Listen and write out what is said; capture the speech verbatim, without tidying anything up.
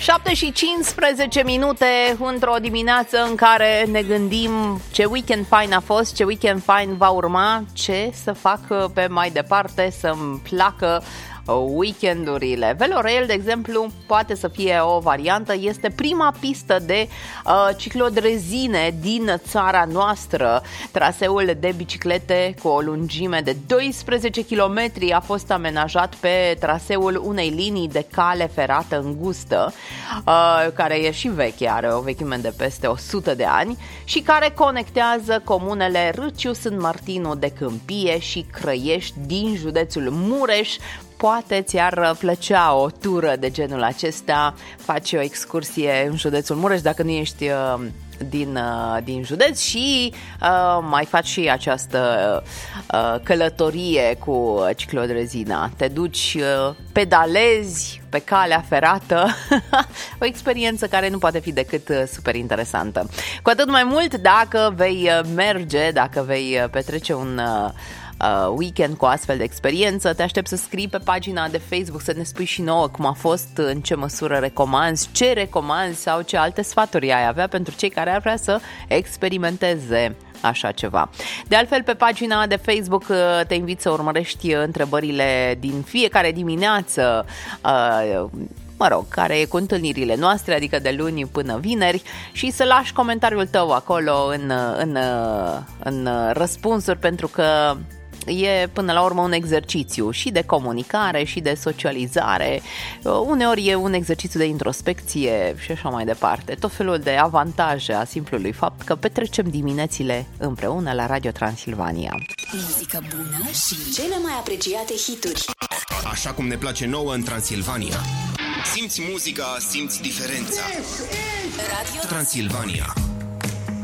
șapte și cincisprezece minute într-o dimineață în care ne gândim ce weekend fain a fost, ce weekend fain va urma, ce să fac pe mai departe să-mi placă weekendurile. Velorail, de exemplu, poate să fie o variantă. Este prima pistă de uh, ciclodrezine din țara noastră. Traseul de biciclete cu o lungime de doisprezece kilometri a fost amenajat pe traseul unei linii de cale ferată îngustă, uh, care e și veche, are o vechime de peste o sută de ani și care conectează comunele Râciu, Sânt Martinu de Câmpie și Crăiești din județul Mureș. Poate ți-ar plăcea o tură de genul acesta, faci o excursie în județul Mureș dacă nu ești uh, din, uh, din județ și uh, mai faci și această uh, călătorie cu ciclodrezina. Te duci, uh, pedalezi pe calea ferată, o experiență care nu poate fi decât super interesantă. Cu atât mai mult dacă vei merge, dacă vei petrece un uh, Uh, weekend cu astfel de experiență, te aștept să scrii pe pagina de Facebook, să ne spui și nouă cum a fost, în ce măsură recomanzi, ce recomanzi sau ce alte sfaturi ai avea pentru cei care ar vrea să experimenteze așa ceva. De altfel, pe pagina de Facebook te invit să urmărești întrebările din fiecare dimineață, uh, mă rog, care e cu întâlnirile noastre, adică de luni până vineri, și să lași comentariul tău acolo în, în, în răspunsuri, pentru că e până la urmă un exercițiu și de comunicare și de socializare, uneori e un exercițiu de introspecție și așa mai departe. Tot felul de avantaje a simplului fapt că petrecem diminețile împreună la Radio Transilvania. Muzică bună și cele mai apreciate hituri. Așa cum ne place nouă în Transilvania. Simți muzica, simți diferența. Radio Transilvania.